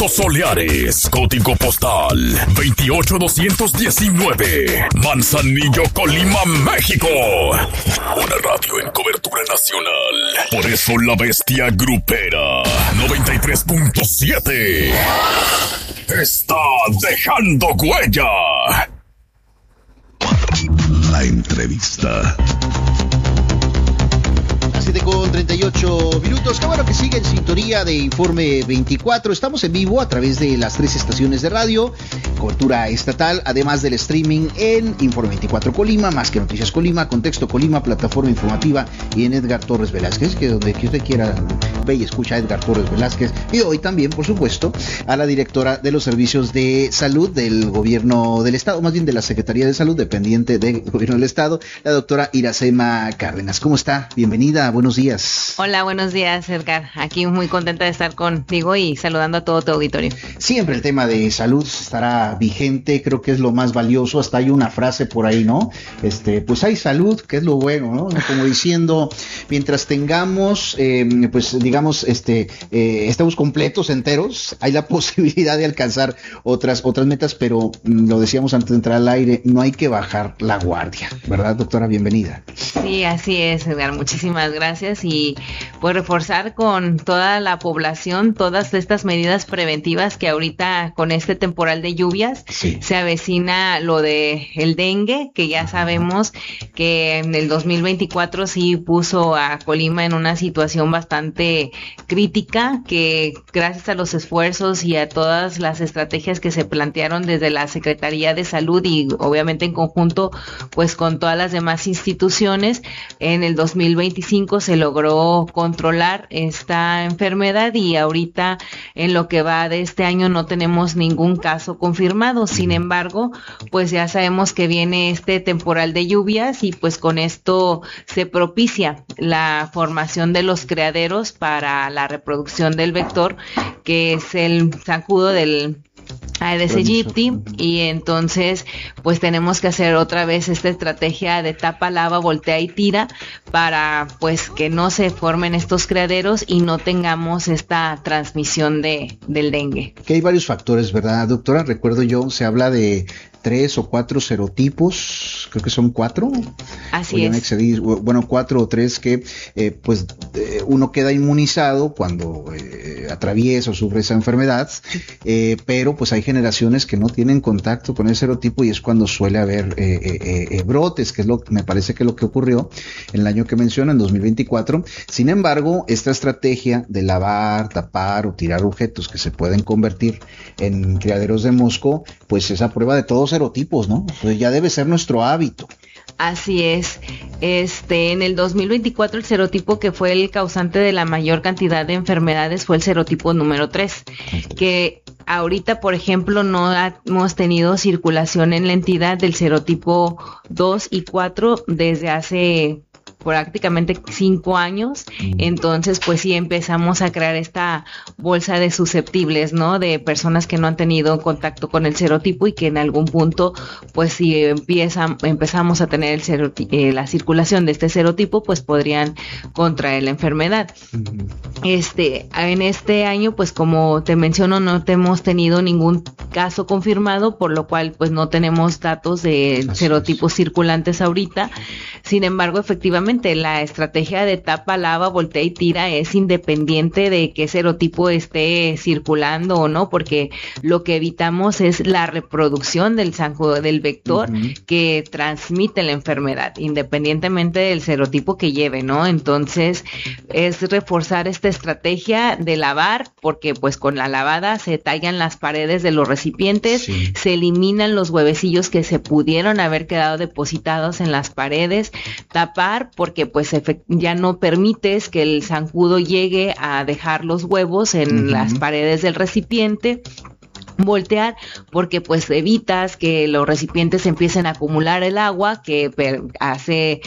Altos Soleares, código postal 28219, Manzanillo, Colima, México. Una radio en cobertura nacional. Por eso la bestia grupera 93.7 está dejando huella. La entrevista. 7:38. Qué bueno que sigue en sintonía de Informe 24. Estamos en vivo a través de las 3 estaciones de radio, cobertura estatal, además del streaming en Informe 24 Colima, Más que Noticias Colima, Contexto Colima, plataforma informativa, y en Edgar Torres Velázquez, que donde que usted quiera ve y escucha a Edgar Torres Velázquez. Y hoy también, por supuesto, a la directora de los servicios de salud del gobierno del estado, más bien de la Secretaría de Salud, dependiente del gobierno del estado, la doctora Iracema Cárdenas. ¿Cómo está? Bienvenida. Buenos días. Hola, buenos días, Edgar. Aquí muy contenta de estar contigo y saludando a todo tu auditorio. Siempre el tema de salud estará vigente, creo que es lo más valioso. Hasta hay una frase por ahí, ¿no? Pues hay salud, que es lo bueno, ¿no? Como diciendo, mientras tengamos, pues digamos, estamos completos, enteros, hay la posibilidad de alcanzar otras metas, pero lo decíamos antes de entrar al aire, no hay que bajar la guardia, ¿verdad, doctora? Bienvenida. Sí, así es, Edgar. Muchísimas gracias, y pues reforzar con toda la población todas estas medidas preventivas que ahorita con este temporal de lluvias se avecina lo de el dengue, que ya sabemos que en el 2024 sí puso a Colima en una situación bastante crítica, que gracias a los esfuerzos y a todas las estrategias que se plantearon desde la Secretaría de Salud y obviamente en conjunto pues con todas las demás instituciones, en el 2025 se logró controlar esta enfermedad y ahorita en lo que va de este año no tenemos ningún caso confirmado. Sin embargo, pues ya sabemos que viene este temporal de lluvias y pues con esto se propicia la formación de los criaderos para la reproducción del vector, que es el zancudo del Aedes aegypti, y entonces pues tenemos que hacer otra vez esta estrategia de tapa, lava, voltea y tira para pues que no se formen estos criaderos y no tengamos esta transmisión del dengue. Que hay varios factores, ¿verdad, doctora? Recuerdo yo, se habla de 3 o 4 serotipos, creo que son 4. Así es. Excedir, bueno, 4 o 3 que uno queda inmunizado cuando atraviesa o sufre esa enfermedad, pero pues hay generaciones que no tienen contacto con ese serotipo y es cuando suele haber brotes, que es me parece que lo que ocurrió en el año que menciona, en 2024. Sin embargo, esta estrategia de lavar, tapar o tirar objetos que se pueden convertir en criaderos de mosco, pues es a prueba de todos serotipos, ¿no? Pues ya debe ser nuestro hábito. Así es. En el 2024 el serotipo que fue el causante de la mayor cantidad de enfermedades fue el serotipo número 3, que ahorita, por ejemplo, no hemos tenido circulación en la entidad del serotipo 2 y 4 desde hace prácticamente 5 años. Entonces pues sí empezamos a crear esta bolsa de susceptibles, ¿no? De personas que no han tenido contacto con el serotipo y que en algún punto pues si empezamos a tener la circulación de este serotipo, pues podrían contraer la enfermedad. En este año pues como te menciono no hemos tenido ningún caso confirmado, por lo cual pues no tenemos datos de serotipos circulantes ahorita. Sin embargo, efectivamente la estrategia de tapa, lava, voltea y tira es independiente de qué serotipo esté circulando o no, porque lo que evitamos es la reproducción del zancudo, del vector que transmite la enfermedad, independientemente del serotipo que lleve, ¿no? Entonces es reforzar esta estrategia de lavar, porque pues con la lavada se tallan las paredes de los recipientes, se eliminan los huevecillos que se pudieron haber quedado depositados en las paredes, tapar, porque pues ya no permites que el zancudo llegue a dejar los huevos en las paredes del recipiente. Voltear, porque pues evitas que los recipientes empiecen a acumular el agua que hace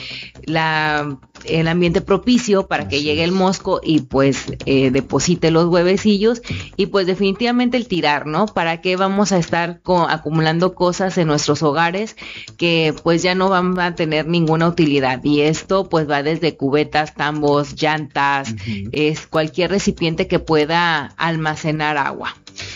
el ambiente propicio para que llegue el mosco y pues deposite los huevecillos. Y pues definitivamente el tirar, ¿no? ¿Para qué vamos a estar acumulando cosas en nuestros hogares que pues ya no van a tener ninguna utilidad? Y esto pues va desde cubetas, tambos, llantas, es cualquier recipiente que pueda almacenar agua.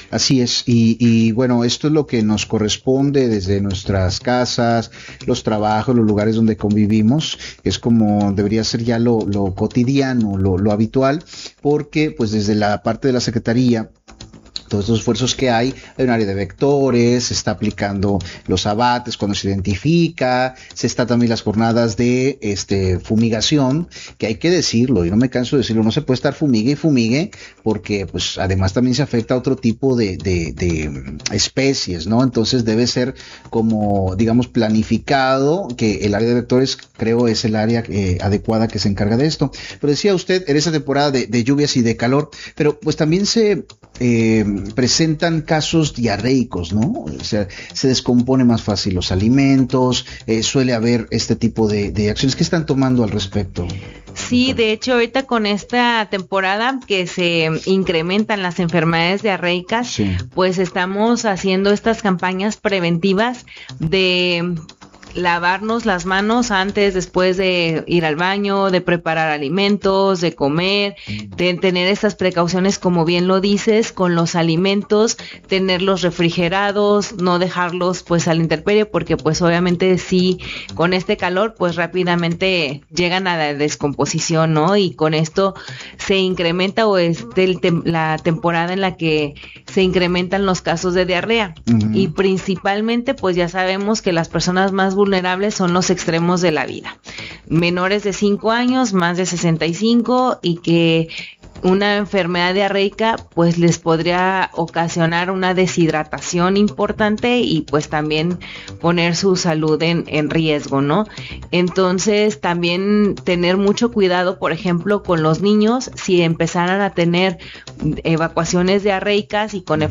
Así es, y bueno, esto es lo que nos corresponde desde nuestras casas, los trabajos, los lugares donde convivimos, es como debería ser ya lo cotidiano, lo habitual, porque pues desde la parte de la Secretaría, todos estos esfuerzos que hay un área de vectores, se está aplicando los abates cuando se identifica, se está también las jornadas de fumigación, que hay que decirlo, y no me canso de decirlo, no se puede estar fumigue y fumigue, porque pues además también se afecta a otro tipo de especies, ¿no? Entonces debe ser como, digamos, planificado, que el área de vectores creo es el área adecuada que se encarga de esto. Pero decía usted, en esa temporada de lluvias y de calor, pero pues también se presentan casos diarreicos, ¿no? O sea, se descompone más fácil los alimentos, suele haber este tipo de acciones. ¿Qué están tomando al respecto? Sí, de hecho, ahorita con esta temporada que se incrementan las enfermedades diarreicas, sí, pues estamos haciendo estas campañas preventivas de lavarnos las manos antes, después de ir al baño, de preparar alimentos, de comer, de tener estas precauciones, como bien lo dices, con los alimentos, tenerlos refrigerados, no dejarlos pues a la intemperie, porque pues obviamente sí, con este calor pues rápidamente llegan a la descomposición, ¿no? Y con esto se incrementa o es la temporada en la que se incrementan los casos de diarrea. Uh-huh. Y principalmente pues ya sabemos que las personas más vulnerables son los extremos de la vida, menores de 5 años, más de 65, y que una enfermedad diarreica pues les podría ocasionar una deshidratación importante y pues también poner su salud en riesgo, ¿no? Entonces también tener mucho cuidado, por ejemplo, con los niños, si empezaran a tener evacuaciones diarreicas y con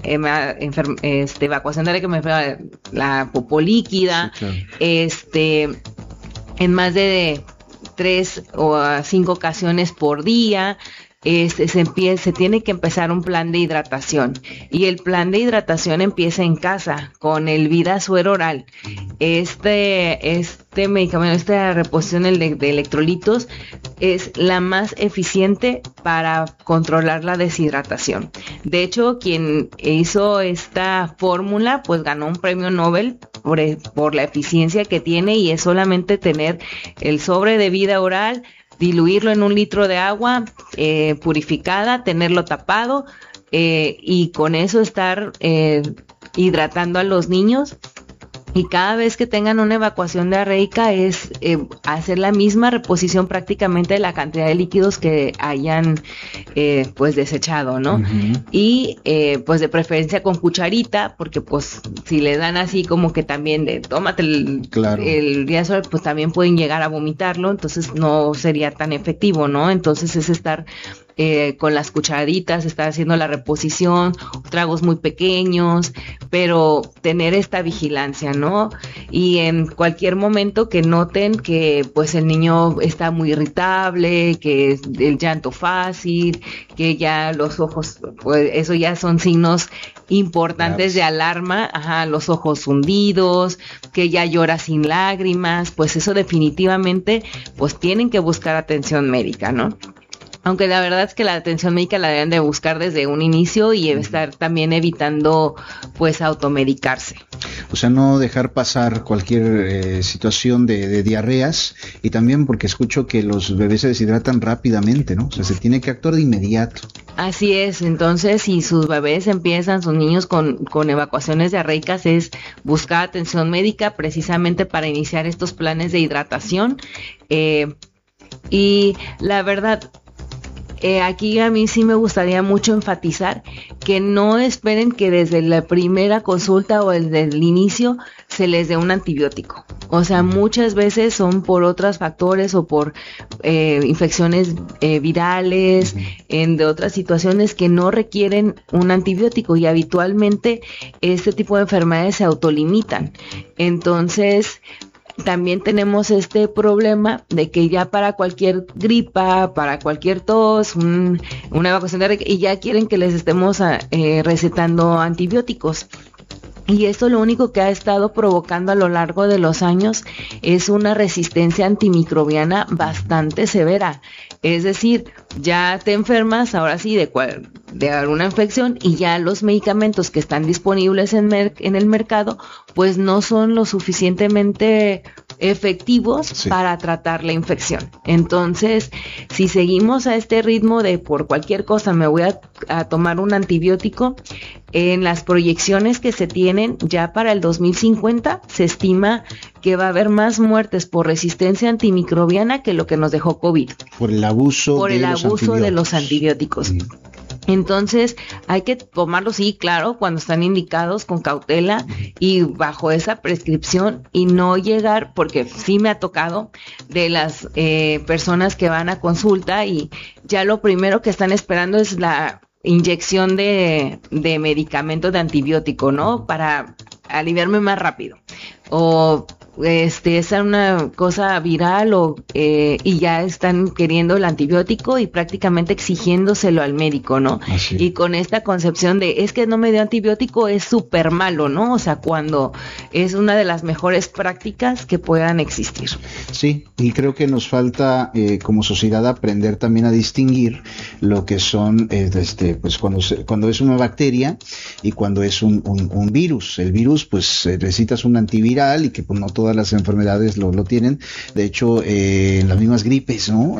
evacuación diarreica, la popó líquida, sí, claro, en más de 3 o 5 ocasiones por día, se tiene que empezar un plan de hidratación, y el plan de hidratación empieza en casa con el Vida Suero Oral. Este medicamento, esta reposición de electrolitos es la más eficiente para controlar la deshidratación. De hecho, quien hizo esta fórmula pues ganó un premio Nobel por la eficiencia que tiene, y es solamente tener el sobre de Vida Oral, diluirlo en 1 litro de agua purificada, tenerlo tapado, y con eso estar hidratando a los niños. Y cada vez que tengan una evacuación diarreica es hacer la misma reposición prácticamente de la cantidad de líquidos que hayan pues desechado, ¿no? Uh-huh. Y pues de preferencia con cucharita, porque pues si le dan así como que también de tómate el día de sol, pues también pueden llegar a vomitarlo, entonces no sería tan efectivo, ¿no? Entonces es estar con las cucharitas, estar haciendo la reposición, tragos muy pequeños, pero tener esta vigilancia, ¿no? Y en cualquier momento que noten que pues el niño está muy irritable, que el llanto fácil, que ya los ojos, pues eso ya son signos importantes de alarma, los ojos hundidos, que ya llora sin lágrimas, pues eso definitivamente pues tienen que buscar atención médica, ¿no? Aunque la verdad es que la atención médica la deben de buscar desde un inicio y estar también evitando pues automedicarse. O sea, no dejar pasar cualquier situación de diarreas, y también porque escucho que los bebés se deshidratan rápidamente, ¿no? O sea, se tiene que actuar de inmediato. Así es, entonces si sus bebés empiezan, sus niños con evacuaciones diarreicas, es buscar atención médica precisamente para iniciar estos planes de hidratación. Y la verdad, aquí a mí sí me gustaría mucho enfatizar que no esperen que desde la primera consulta o desde el inicio se les dé un antibiótico. O sea, muchas veces son por otros factores o por infecciones virales, de otras situaciones que no requieren un antibiótico, y habitualmente este tipo de enfermedades se autolimitan. Entonces, también tenemos este problema de que ya para cualquier gripa, para cualquier tos, una evacuación diarreica, y ya quieren que les estemos recetando antibióticos. Y esto lo único que ha estado provocando a lo largo de los años es una resistencia antimicrobiana bastante severa. Es decir, ya te enfermas ahora sí de alguna infección, y ya los medicamentos que están disponibles en el mercado pues no son lo suficientemente efectivos para tratar la infección. Entonces, si seguimos a este ritmo de por cualquier cosa me voy a tomar un antibiótico, en las proyecciones que se tienen ya para el 2050 se estima que va a haber más muertes por resistencia antimicrobiana que lo que nos dejó COVID. Por el abuso de los antibióticos. Entonces hay que tomarlos, sí, claro, cuando están indicados con cautela y bajo esa prescripción, y no llegar, porque sí me ha tocado de las personas que van a consulta y ya lo primero que están esperando es la inyección de medicamento de antibiótico, ¿no? Para aliviarme más rápido. O es una cosa viral y ya están queriendo el antibiótico y prácticamente exigiéndoselo al médico, ¿no? Así. Y con esta concepción de es que no me dio antibiótico, es súper malo, ¿no? O sea, cuando es una de las mejores prácticas que puedan existir. Sí, y creo que nos falta como sociedad aprender también a distinguir lo que son pues cuando es una bacteria y cuando es un virus. El virus, pues necesitas un antiviral, y que pues no todas las enfermedades lo tienen. De hecho, en las mismas gripes, ¿no?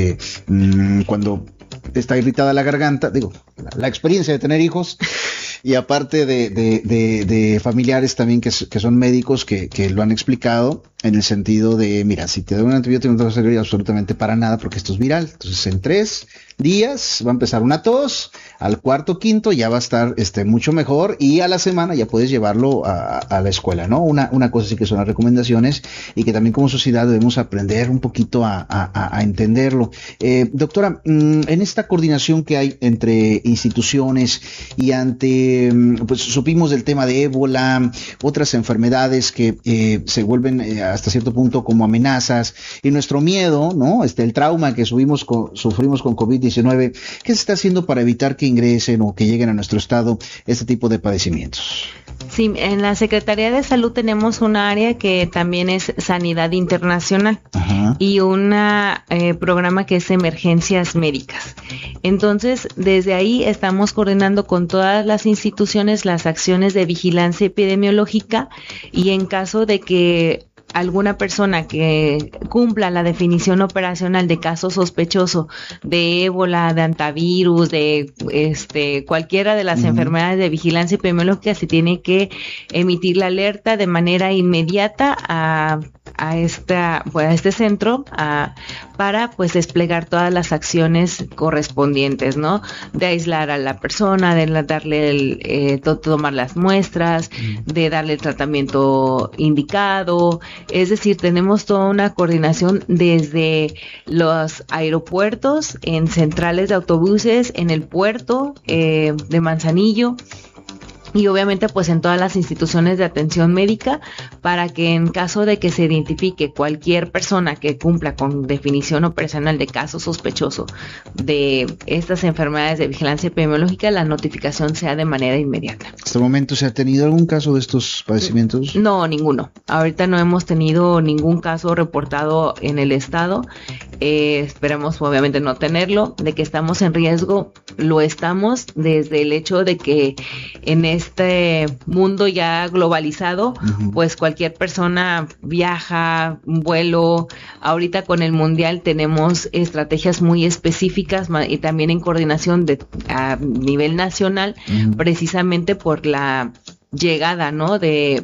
Cuando está irritada la garganta, digo, la experiencia de tener hijos, y aparte de familiares también que son médicos que lo han explicado, en el sentido de, mira, si te doy un antibiótico no te va a servir absolutamente para nada porque esto es viral. Entonces, en 3 días va a empezar una tos, al cuarto, quinto ya va a estar mucho mejor, y a la semana ya puedes llevarlo a la escuela, ¿no? Una cosa sí que son las recomendaciones, y que también como sociedad debemos aprender un poquito a entenderlo. Doctora, en esta coordinación que hay entre instituciones y ante, pues supimos del tema de ébola, otras enfermedades que se vuelven hasta cierto punto como amenazas, y nuestro miedo, ¿no? El trauma que sufrimos con COVID-19, ¿qué se está haciendo para evitar que ingresen o que lleguen a nuestro estado este tipo de padecimientos? Sí, en la Secretaría de Salud tenemos un área que también es Sanidad Internacional. Ajá. Y un programa que es Emergencias Médicas. Entonces, desde ahí estamos coordinando con todas las instituciones las acciones de vigilancia epidemiológica, y en caso de que alguna persona que cumpla la definición operacional de caso sospechoso de ébola, de antivirus, de cualquiera de las enfermedades de vigilancia epidemiológica, se tiene que emitir la alerta de manera inmediata a este centro para pues desplegar todas las acciones correspondientes, ¿no? De aislar a la persona, de darle tomar las muestras, de darle el tratamiento indicado. Es decir, tenemos toda una coordinación desde los aeropuertos, en centrales de autobuses, en el puerto de Manzanillo, y obviamente pues en todas las instituciones de atención médica, para que en caso de que se identifique cualquier persona que cumpla con definición operacional de caso sospechoso de estas enfermedades de vigilancia epidemiológica, la notificación sea de manera inmediata. ¿Hasta el momento se ha tenido algún caso de estos padecimientos? No, ninguno. Ahorita no hemos tenido ningún caso reportado en el estado. Esperemos obviamente no tenerlo. De que estamos en riesgo, lo estamos desde el hecho de que en este mundo ya globalizado, pues cualquier persona viaja, un vuelo. Ahorita con el mundial tenemos estrategias muy específicas y también en coordinación a nivel nacional, precisamente por la llegada, ¿no? De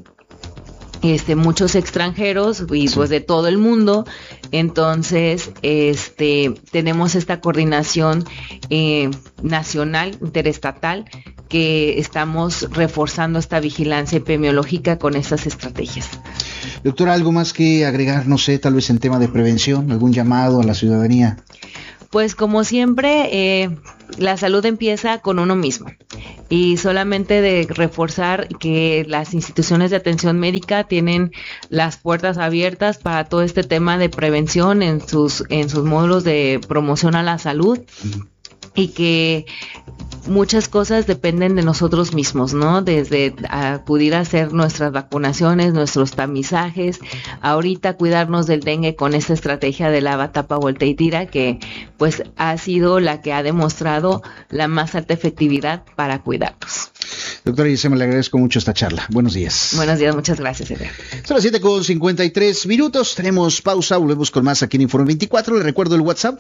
muchos extranjeros y pues de todo el mundo. Entonces tenemos esta coordinación nacional, interestatal, que estamos reforzando esta vigilancia epidemiológica con estas estrategias. Doctora, ¿algo más que agregar? No sé, tal vez en tema de prevención, algún llamado a la ciudadanía. Pues como siempre, la salud empieza con uno mismo, y solamente de reforzar que las instituciones de atención médica tienen las puertas abiertas para todo este tema de prevención en sus módulos de promoción a la salud. y que muchas cosas dependen de nosotros mismos, ¿no? Desde acudir a hacer nuestras vacunaciones, nuestros tamizajes, ahorita cuidarnos del dengue con esta estrategia de lava, tapa, voltea y tira, que pues ha sido la que ha demostrado la más alta efectividad para cuidarnos. Doctora Isema, le agradezco mucho esta charla. Buenos días. Buenos días, muchas gracias, Edgar. Son las 7:53. Tenemos pausa, volvemos con más aquí en Informe 24. Le recuerdo el WhatsApp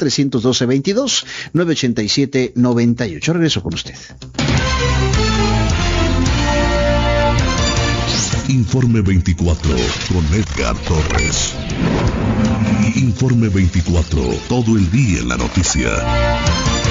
312-22-987-98. Regreso con usted. Informe 24 con Edgar Torres. Informe 24, todo el día en la noticia.